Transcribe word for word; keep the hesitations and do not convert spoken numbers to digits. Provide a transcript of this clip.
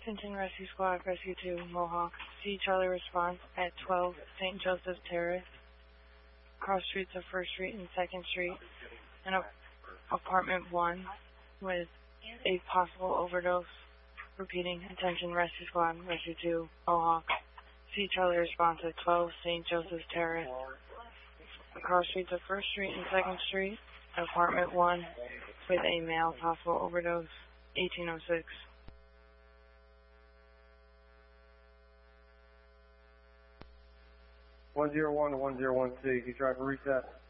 Attention Rescue Squad, Rescue two, Mohawk. See Charlie response at twelve Saint Joseph Terrace, cross streets of first Street and second Street, in a, apartment one, with a possible overdose. Repeating, attention Rescue Squad, Rescue two, Mohawk. See Charlie response at twelve Saint Joseph Terrace, across streets of first Street and second Street, apartment one, with a male possible overdose, eighteen oh six. one zero one to one zero one two, you try for reset.